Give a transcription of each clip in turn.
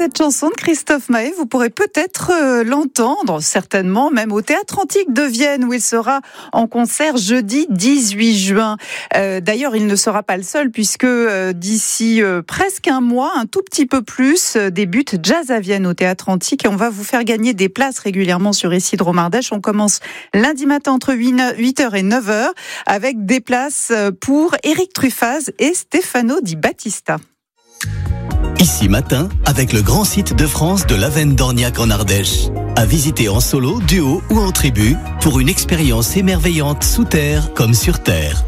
cette chanson de Christophe Maé, vous pourrez peut-être l'entendre, certainement, même au Théâtre Antique de Vienne, où il sera en concert jeudi 18 juin. D'ailleurs, il ne sera pas le seul, puisque d'ici presque un mois, un tout petit peu plus, débute Jazz à Vienne au Théâtre Antique, et on va vous faire gagner des places régulièrement sur Ici Drôme Ardèche. On commence lundi matin entre 8h et 9h, avec des places pour Éric Truffaz et Stefano Di Battista. Ici matin, avec le grand site de France de l'Avenne d'Orniac en Ardèche. À visiter en solo, duo ou en tribu pour une expérience émerveillante sous terre comme sur terre.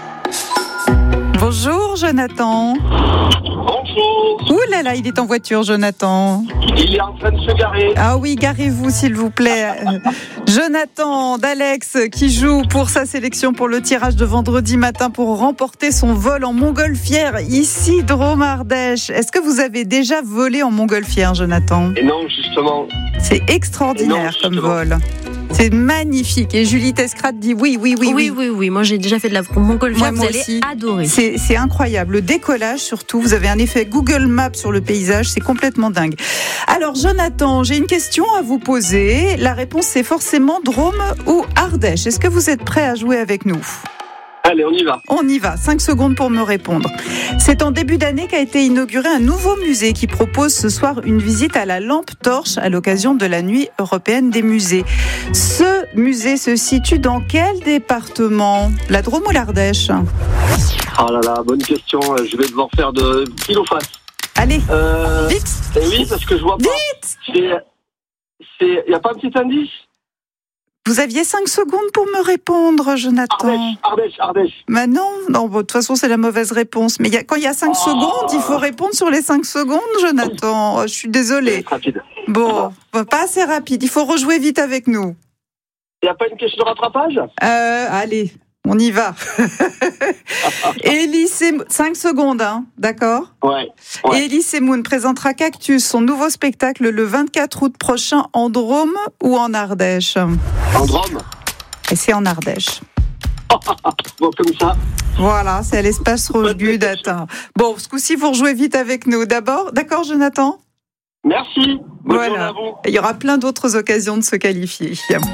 Bonjour Jonathan. Bonjour. Ouh là là, il est en voiture Jonathan. Il est en train de se garer. Ah oui, garez-vous s'il vous plaît. Jonathan d'Alex qui joue pour sa sélection pour le tirage de vendredi matin pour remporter son vol en montgolfière ici Drôme Ardèche. Est-ce que vous avez déjà volé en montgolfière, Jonathan ? Et non, justement. C'est extraordinaire comme vol. C'est magnifique. Et Julie Tescrat dit oui. Oui. Moi, j'ai déjà fait de la montgolfière. Vous allez aussi adorer. C'est incroyable. Le décollage, surtout. Vous avez un effet Google Maps sur le paysage. C'est complètement dingue. Alors, Jonathan, j'ai une question à vous poser. La réponse, c'est forcément Drôme ou Ardèche. Est-ce que vous êtes prêts à jouer avec nous ? Allez, on y va. On y va, 5 secondes pour me répondre. C'est en début d'année qu'a été inauguré un nouveau musée qui propose ce soir une visite à la lampe torche à l'occasion de la Nuit européenne des musées. Ce musée se situe dans quel département ? La Drôme ou l'Ardèche ? Oh là là, bonne question. Je vais devoir faire de pile ou face. Allez, vite. Oui, parce que je vois pas. Vite. Il n'y a pas un petit indice ? Vous aviez 5 secondes pour me répondre, Jonathan. Ardèche. Mais non, de toute façon, c'est la mauvaise réponse. Mais quand il y a 5 secondes, il faut répondre sur les 5 secondes, Jonathan. Je suis désolée. Rapide. Bon, pas assez rapide. Il faut rejouer vite avec nous. Il n'y a pas une question de rattrapage ? Allez, on y va. Elie Semoun, 5 secondes, d'accord ? Ouais. Elie Semoun présentera Cactus, son nouveau spectacle, le 24 août prochain, en Drôme ou en Ardèche ? En Drôme. Et c'est en Ardèche. Bon, comme ça. Voilà, c'est à l'espace Rochegude. Bon, ce coup-ci, vous rejouez vite avec nous. D'abord, d'accord, Jonathan ? Merci. Bonne journée Voilà. à vous. Il y aura plein d'autres occasions de se qualifier.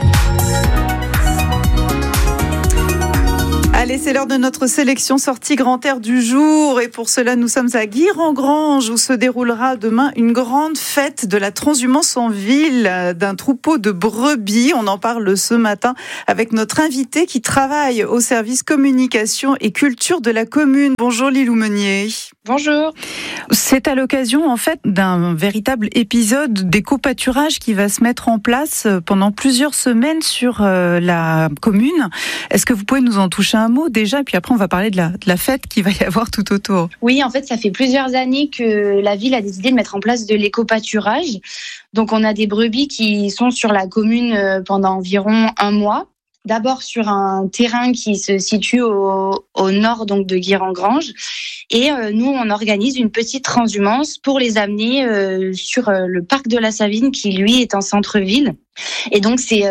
Allez, c'est l'heure de notre sélection sortie grand air du jour. Et pour cela, nous sommes à Guire-en-Grange où se déroulera demain une grande fête de la transhumance en ville d'un troupeau de brebis. On en parle ce matin avec notre invité qui travaille au service communication et culture de la commune. Bonjour Lilou Meunier. Bonjour. C'est à l'occasion en fait d'un véritable épisode d'éco-pâturage qui va se mettre en place pendant plusieurs semaines sur la commune. Est-ce que vous pouvez nous en toucher un mot déjà, puis après on va parler de la fête qu'il va y avoir tout autour. Oui, en fait, ça fait plusieurs années que la ville a décidé de mettre en place de l'éco-pâturage. Donc, on a des brebis qui sont sur la commune pendant environ un mois. D'abord sur un terrain qui se situe au nord donc de Guire-en-Grange. Et nous, on organise une petite transhumance pour les amener sur le parc de la Savine qui, lui, est en centre-ville. Et donc, c'est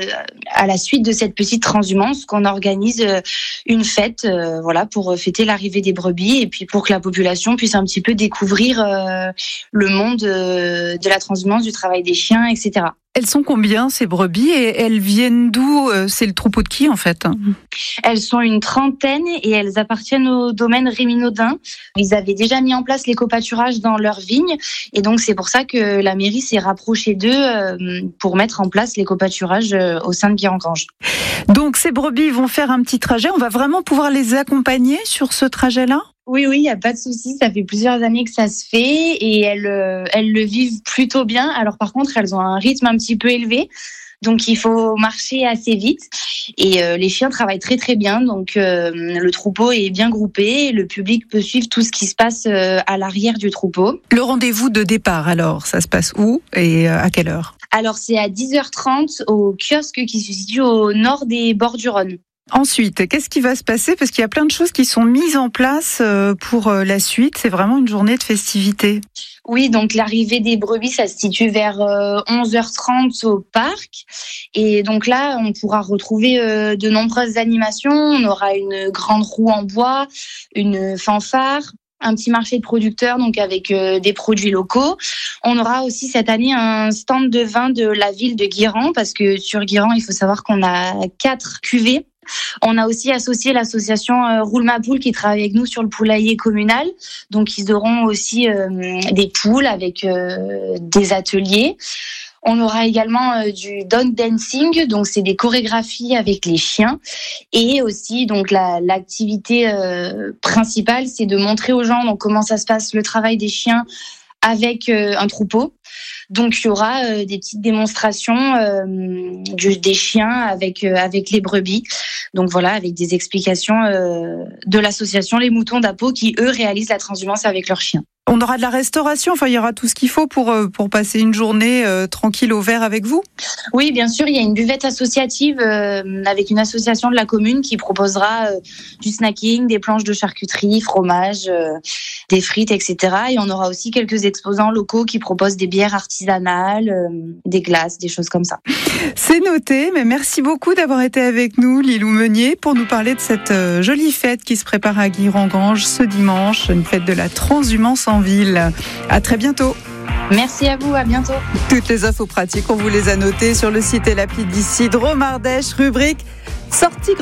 à la suite de cette petite transhumance qu'on organise une fête pour fêter l'arrivée des brebis et puis pour que la population puisse un petit peu découvrir le monde de la transhumance, du travail des chiens, etc. Elles sont combien ces brebis et elles viennent d'où ? C'est le troupeau de qui en fait ? Elles sont une trentaine et elles appartiennent au domaine Réminaudin. Ils avaient déjà mis en place l'éco-pâturage dans leurs vignes et donc c'est pour ça que la mairie s'est rapprochée d'eux pour mettre en place l'éco-pâturage au sein de Guire-en-Grange. Donc ces brebis vont faire un petit trajet, on va vraiment pouvoir les accompagner sur ce trajet-là ? Oui, il n'y a pas de souci. Ça fait plusieurs années que ça se fait et elles le vivent plutôt bien. Alors par contre, elles ont un rythme un petit peu élevé. Donc il faut marcher assez vite et les chiens travaillent très très bien. Donc le troupeau est bien groupé et le public peut suivre tout ce qui se passe à l'arrière du troupeau. Le rendez-vous de départ alors, ça se passe où et à quelle heure ? Alors c'est à 10h30 au kiosque qui se situe au nord des bords du Rhône. Ensuite, qu'est-ce qui va se passer ? Parce qu'il y a plein de choses qui sont mises en place pour la suite. C'est vraiment une journée de festivité. Oui, donc l'arrivée des brebis, ça se situe vers 11h30 au parc. Et donc là, on pourra retrouver de nombreuses animations. On aura une grande roue en bois, une fanfare, un petit marché de producteurs, donc avec des produits locaux. On aura aussi cette année un stand de vin de la ville de Guérand, parce que sur Guérand, il faut savoir qu'on a 4 cuvées. On a aussi associé l'association Roule ma poule qui travaille avec nous sur le poulailler communal. Donc, ils auront aussi des poules avec des ateliers. On aura également du dog dancing, donc c'est des chorégraphies avec les chiens. Et aussi, donc l'activité principale, c'est de montrer aux gens donc, comment ça se passe le travail des chiens avec un troupeau. Donc il y aura des petites démonstrations des chiens avec les brebis. Donc voilà, avec des explications de l'association Les Moutons d'Appau qui eux réalisent la transhumance avec leurs chiens. On aura de la restauration, enfin il y aura tout ce qu'il faut pour passer une journée tranquille au vert avec vous. Oui, bien sûr, il y a une buvette associative avec une association de la commune qui proposera du snacking, des planches de charcuterie, fromage, des frites, etc. Et on aura aussi quelques exposants locaux qui proposent des bières artisanales, des glaces, des choses comme ça. C'est noté, mais merci beaucoup d'avoir été avec nous, Lilou Meunier, pour nous parler de cette jolie fête qui se prépare à Guiron-Grange ce dimanche, une fête de la transhumance en ville. À très bientôt. Merci à vous, à bientôt. Toutes les infos pratiques, on vous les a notées sur le site et l'appli d'ici Drôme Ardèche, rubrique sortie